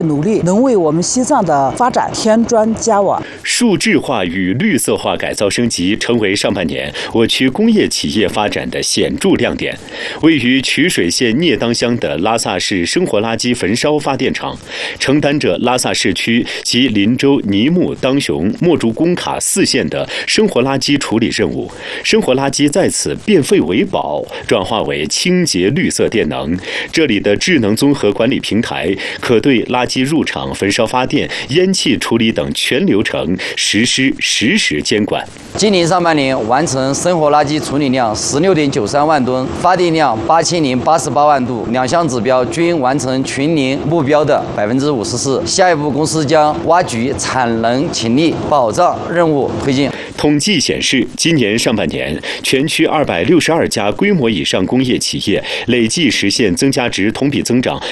努力能为我们西藏的发展添砖加瓦。 数字化与绿色化改造升级成为上半年我区工业企业发展的显著亮点。位于曲水县聂当乡的拉萨市生活垃圾焚烧发电厂，承担着拉萨市区及林州、尼木、当雄、墨竹工卡4县的生活垃圾处理任务。生活垃圾在此变废为宝，转化为清洁绿色电能。这里的智能综合管理平台可对垃圾入场、焚烧发电、烟气处理等全流程实施实时监管。 今年上半年完成生活垃圾处理量16.93万吨，发电量8088万度，两项指标均完成群年目标的54%。下一步，公司将挖掘产能潜力，保障任务推进。 统计显示，今年上半年，全区262家规模以上工业企业累计实现增加值同比增长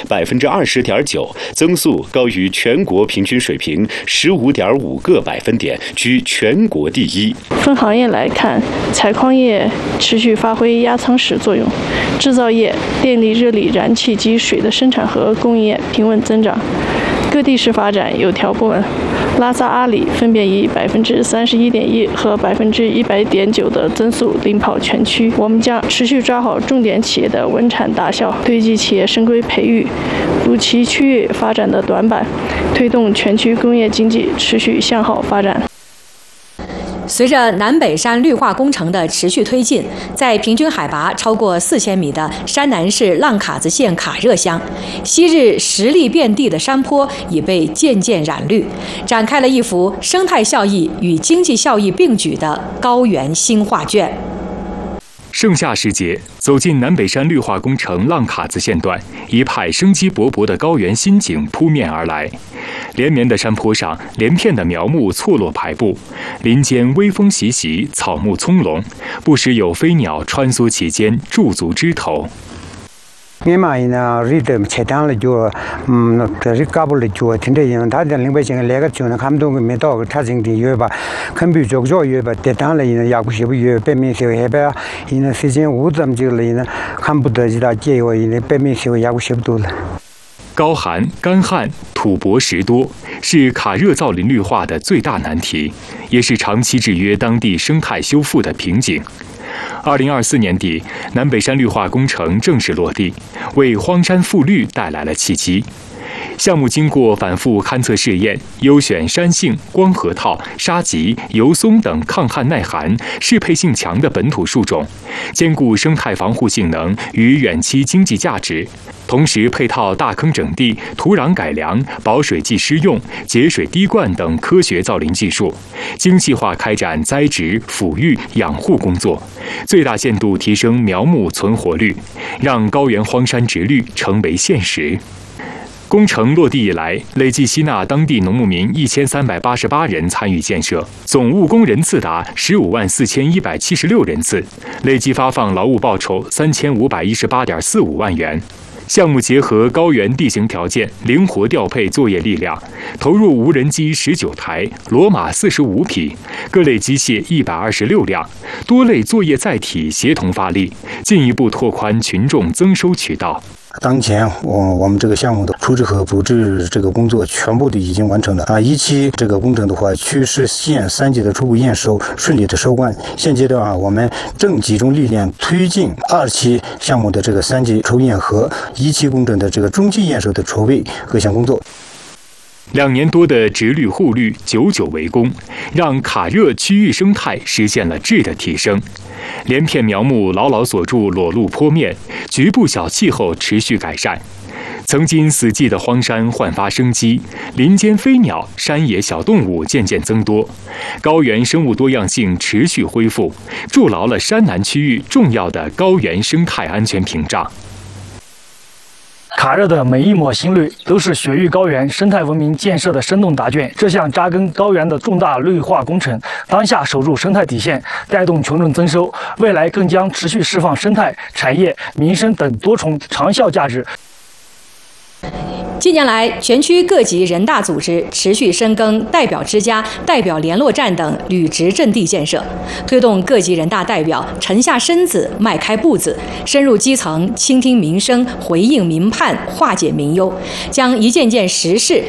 20.9%，增速高于全国平均水平15.5个百分点，居全国第一。 分行业来看，采矿业持续发挥压舱石作用，制造业、电力、热力、燃气及水的生产和供应业平稳增长。各地市发展有条不紊，拉萨、阿里分别以31.1%和100.9%的增速领跑全区。我们将持续抓好重点企业的稳产大效，堆积企业深规培育，补齐区域发展的短板，推动全区工业经济持续向好发展。 随着南北山绿化工程的持续推进，在平均海拔超过4000米的山南市浪卡子县卡热乡，昔日石砾遍地的山坡已被渐渐染绿，展开了一幅生态效益与经济效益并举的高原新画卷。 盛夏时节，走进南北山绿化工程浪卡子县段，一派生机勃勃的高原新景扑面而来。连绵的山坡上，连片的苗木错落排布，林间微风习习，草木葱茏，不时有飞鸟穿梭其间，驻足枝头。 Memang rida cedang le jo dari Kabul le jo tinde yang da dan lingbai jeng lega jo na kamdong me do ta jing di yue ba kan bi jo jo yue ba de dang le yin ya gu shi bu yue bei min xiu he ba yin si jin wu zam ji le yin kan bu de ji da jie yo yin bei min xiu ya gu shi bu du le。 高寒、干旱、土薄石多，是卡热造林绿化的最大难题，也是长期制约当地生态修复的瓶颈。2024年底，南北山绿化工程正式落地，为荒山复绿带来了契机。项目经过反复勘测试验，优选山杏、光核桃、沙棘、油松等抗旱耐寒、适配性强的本土树种，兼顾生态防护性能与远期经济价值，同时配套大坑整地、土壤改良、保水剂施用、节水滴灌等科学造林技术，精细化开展栽植、抚育、养护工作，最大限度提升苗木存活率，让高原荒山植绿成为现实。工程落地以来，累计吸纳当地农牧民1388人参与建设，总务工人次达154176人次，累计发放劳务报酬3518.45万元。项目结合高原地形条件，灵活调配作业力量，投入无人机19台、骡马45匹、各类机械126辆，多类作业载体协同发力，进一步拓宽群众增收渠道。 当前我们这个项目的初制和补制这个工作全部都已经完成了啊！一期这个工程的话，曲市县3级的初步验收顺利的收官。现阶段我们正集中力量推进2期项目的这个3级抽验和1期工程的这个中期验收的筹备各项工作。 2年多的植绿护绿久久为功，让卡热区域生态实现了质的提升。连片苗木牢牢锁住裸露坡面，局部小气候持续改善。曾经死寂的荒山焕发生机，林间飞鸟、山野小动物渐渐增多，高原生物多样性持续恢复，筑牢了山南区域重要的高原生态安全屏障。 卡热的每一抹新绿都是雪域高原生态文明建设的生动答卷。这项扎根高原的重大绿化工程，当下守住生态底线，带动群众增收，未来更将持续释放生态、产业、民生等多重长效价值。 近年来，全区各级人大组织持续深耕代表之家、代表联络站等履职阵地建设，推动各级人大代表沉下身子、迈开步子，深入基层，倾听民生，回应民盼，化解民忧，将一件件实事